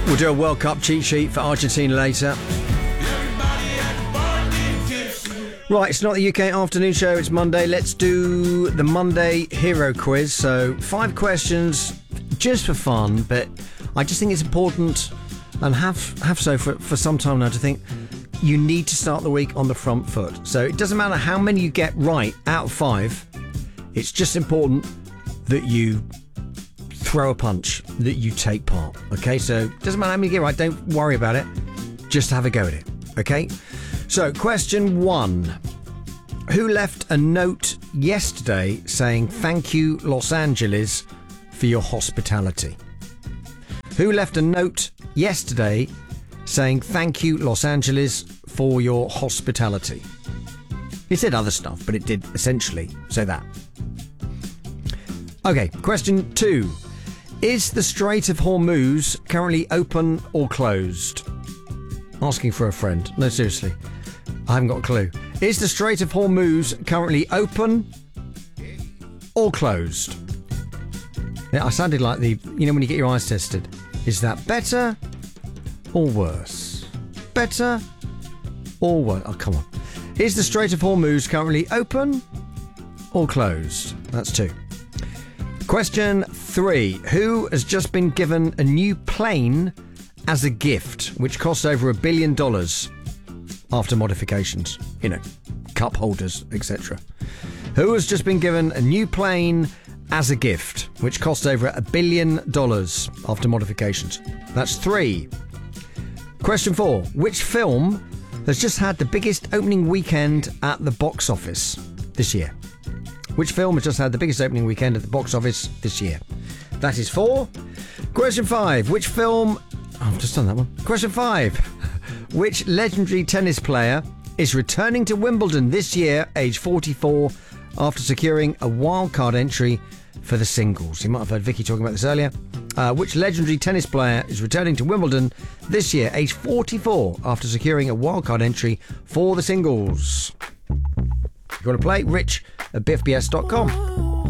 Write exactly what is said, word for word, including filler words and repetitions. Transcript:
We'll do a World Cup cheat sheet for Argentina later. Right, it's not the U K afternoon show, it's Monday. Let's do the Monday hero quiz. So, five questions just for fun, but I just think it's important, and have have so for, for some time now, to think you need to start the week on the front foot. So it doesn't matter how many you get right out of five, it's just important that you throw a punch, that you take part. Okay, so it doesn't matter how many you get right, don't worry about it, just have a go at it. Okay, so question one. Who left a note yesterday saying thank you Los Angeles for your hospitality? Who left a note yesterday saying thank you Los Angeles for your hospitality? It said other stuff, but it did essentially say that. Okay, question two. Is the Strait of Hormuz currently open or closed? Asking for a friend. No, seriously. I haven't got a clue. Is the Strait of Hormuz currently open or closed? Yeah, I sounded like the, you know, when you get your eyes tested. Is that better or worse? Better or worse? Oh, come on. Is the Strait of Hormuz currently open or closed? That's two. Question three. Who has just been given a new plane as a gift, which costs over a billion dollars after modifications? You know, cup holders, et cetera. Who has just been given a new plane as a gift, which cost over a billion dollars after modifications? That's three. Question four. Which film has just had the biggest opening weekend at the box office this year? Which film has just had the biggest opening weekend at the box office this year? That is four. Question five. Which film... Oh, I've just done that one. Question five. Which legendary tennis player is returning to Wimbledon this year, age forty-four, after securing a wildcard entry for the singles? You might have heard Vicky talking about this earlier. Uh, which legendary tennis player is returning to Wimbledon this year, age forty-four, after securing a wildcard entry for the singles? If you want to play, rich at b f b s dot com.